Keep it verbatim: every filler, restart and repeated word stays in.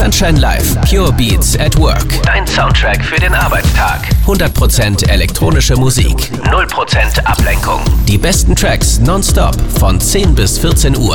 Sunshine Live, Pure Beats at Work. Dein Soundtrack für den Arbeitstag. hundert Prozent elektronische Musik, null Prozent Ablenkung. Die besten Tracks nonstop von zehn bis vierzehn Uhr.